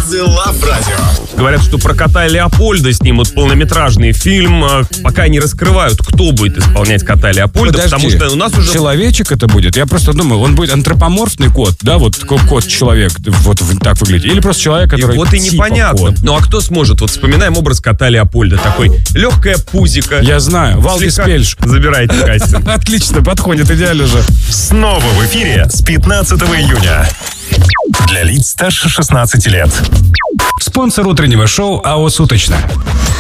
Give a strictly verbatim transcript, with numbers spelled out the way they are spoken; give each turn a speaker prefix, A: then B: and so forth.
A: Камеди Лав Радио.
B: Говорят, что про кота Леопольда снимут полнометражный фильм. Пока не раскрывают, кто будет исполнять кота Леопольда.
C: Подожди,
B: потому что у нас уже...
C: человечек это будет? Я просто думаю, он будет антропоморфный кот, да, вот кот-человек, вот так выглядит. Или просто человек, который
B: И вот и
C: типа
B: непонятно.
C: кот.
B: Ну а кто сможет? Вот вспоминаем образ кота Леопольда. Такой легкое пузико.
C: Я знаю, Валдис
B: Слегка
C: Пельш.
B: Забирайте кастинг.
C: Отлично, подходит, идеально же.
A: Снова в эфире с пятнадцатого июня. Для лиц старше шестнадцати лет.
C: Спонсор утреннего шоу АО «Суточно».